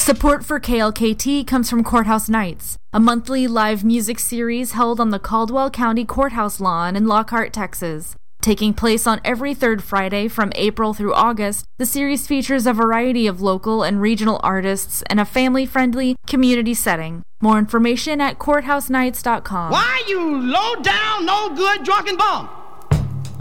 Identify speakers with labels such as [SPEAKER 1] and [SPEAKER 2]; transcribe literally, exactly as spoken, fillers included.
[SPEAKER 1] Support for K L K T comes from Courthouse Nights, a monthly live music series held on the Caldwell County Courthouse lawn in Lockhart, Texas. Taking place on every third Friday from April through August, the series features a variety of local and regional artists in a family-friendly community setting. More information at courthouse nights dot com.
[SPEAKER 2] Why, you low-down, no-good, drunken bum?